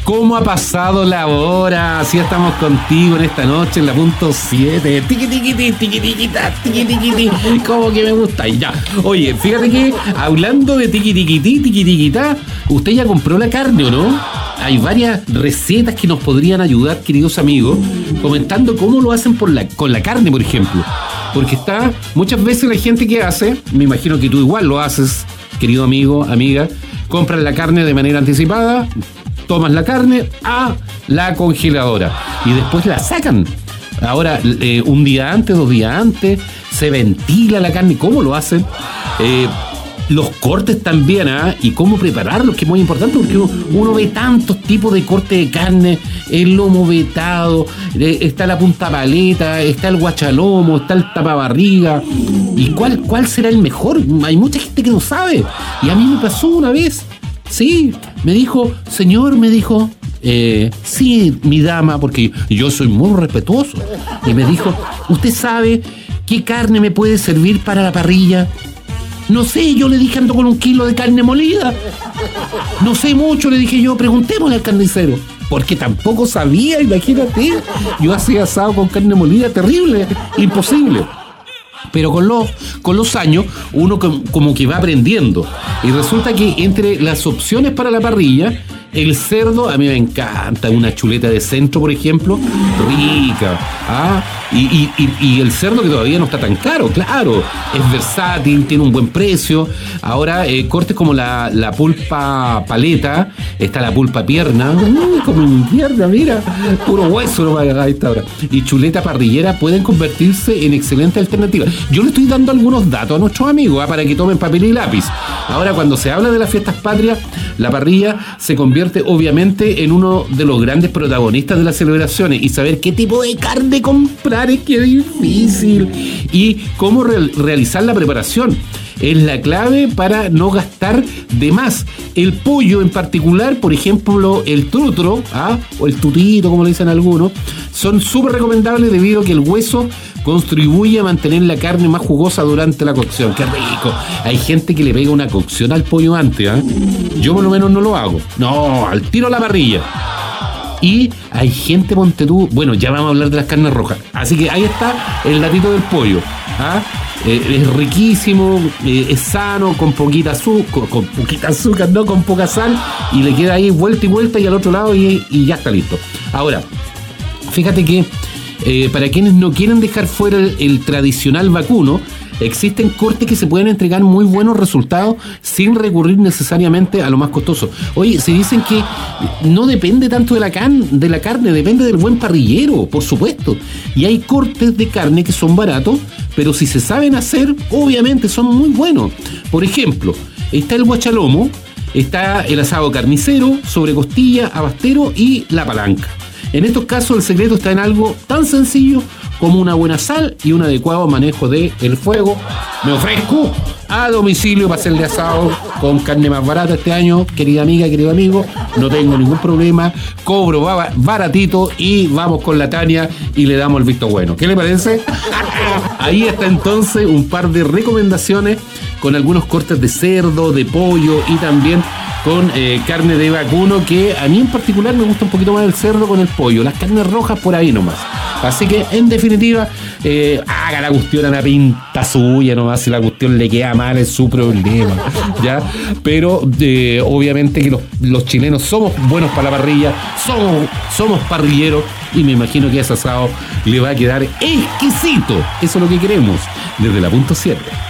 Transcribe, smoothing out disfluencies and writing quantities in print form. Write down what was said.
¿Cómo ha pasado la hora? Así estamos contigo en esta noche en la punto 7. Tiqui, tiqui, tiqui, tiqui, tiqui, tiqui, tiqui, tiqui. Como que me gusta. Y ya. Oye, fíjate que hablando de tiqui, tiqui, tiqui, tiqui, ¿usted ya compró la carne o no? Hay varias recetas que nos podrían ayudar, queridos amigos, comentando cómo lo hacen con la carne, por ejemplo. Porque está muchas veces la gente que hace, me imagino que tú igual lo haces, querido amigo, amiga, compras la carne de manera anticipada, tomas la carne a la congeladora y después la sacan. Ahora, un día antes, 2 días antes, se ventila la carne. ¿Cómo lo hacen? Los cortes también, y cómo prepararlos, que es muy importante, porque uno ve tantos tipos de corte de carne, el lomo vetado, está la punta paleta, está el guachalomo, está el tapabarriga, y cuál será el mejor. Hay mucha gente que no sabe, y a mí me pasó una vez, sí, me dijo, señor, sí, mi dama, porque yo soy muy respetuoso, y me dijo, ¿usted sabe qué carne me puede servir para la parrilla? No sé, yo le dije, ando con 1 kilo de carne molida. No sé mucho, le dije yo, preguntémosle al carnicero. Porque tampoco sabía, imagínate. Yo hacía asado con carne molida, terrible, imposible. Pero con los años uno como que va aprendiendo. Y resulta que entre las opciones para la parrilla, el cerdo, a mí me encanta, una chuleta de centro, por ejemplo, rica, y el cerdo que todavía no está tan caro, claro, es versátil, tiene un buen precio. Ahora, cortes como la pulpa paleta, está la pulpa pierna, como mi pierna, mira, puro hueso no va a esta hora. Y chuleta parrillera pueden convertirse en excelente alternativa. Yo le estoy dando algunos datos a nuestros amigos, para que tomen papel y lápiz. Ahora, cuando se habla de las fiestas patrias, la parrilla se convierte obviamente en uno de los grandes protagonistas de las celebraciones, y saber qué tipo de carne comprar es que es difícil, y cómo realizar la preparación es la clave para no gastar de más. El pollo en particular, por ejemplo, el trutro, o el tutito, como le dicen algunos, son súper recomendables debido a que el hueso contribuye a mantener la carne más jugosa durante la cocción. ¡Qué rico! Hay gente que le pega una cocción al pollo antes, Yo por lo menos no lo hago. No, al tiro a la parrilla. Y hay gente, ponte tú, bueno, ya vamos a hablar de las carnes rojas. Así que ahí está el datito del pollo. Es riquísimo, es sano, con poquita azúcar, no con poca sal, y le queda ahí vuelta y vuelta y al otro lado y ya está listo. Ahora, fíjate que para quienes no quieren dejar fuera el tradicional vacuno, existen cortes que se pueden entregar muy buenos resultados sin recurrir necesariamente a lo más costoso. Oye, se dicen que no depende tanto de la carne, depende del buen parrillero, por supuesto. Y hay cortes de carne que son baratos, pero si se saben hacer, obviamente son muy buenos. Por ejemplo, está el guachalomo, está el asado carnicero, sobre costilla, abastero y la palanca. En estos casos el secreto está en algo tan sencillo como una buena sal y un adecuado manejo del fuego. Me ofrezco a domicilio para hacerle asado con carne más barata este año, querida amiga, querido amigo. No tengo ningún problema, cobro baratito y vamos con la Tania y le damos el visto bueno. ¿Qué le parece? Ahí está entonces un par de recomendaciones con algunos cortes de cerdo, de pollo y también con carne de vacuno, que a mí en particular me gusta un poquito más el cerdo con el pollo. Las carnes rojas por ahí nomás. Así que, en definitiva, haga la cuestión a la pinta suya nomás. Si la cuestión le queda mal, es su problema, ¿ya? Pero, obviamente que los chilenos somos buenos para la parrilla, somos parrilleros, y me imagino que ese asado le va a quedar exquisito. Eso es lo que queremos desde la punto 7.